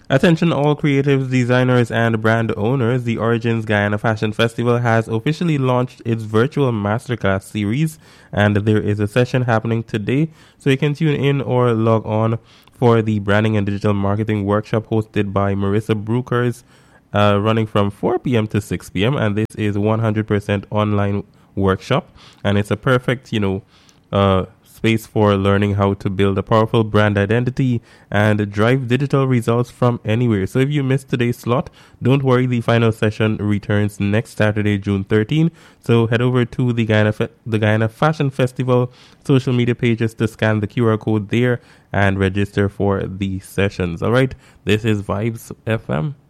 Attention all creatives, designers, and brand owners. The Origins Guyana Fashion Festival has officially launched its virtual masterclass series, and there is a session happening today. So you can tune in or log on for the branding and digital marketing workshop hosted by Marissa Brookers, running from 4 p.m. to 6 p.m. And this is 100% online workshop, and it's a perfect, space for learning how to build a powerful brand identity and drive digital results from anywhere. So if you missed today's slot, don't worry, the final session returns next Saturday, June 13. So head over to the Guyana Fashion Festival social media pages to scan the QR code there and register for the sessions. All right, this is Vibes FM.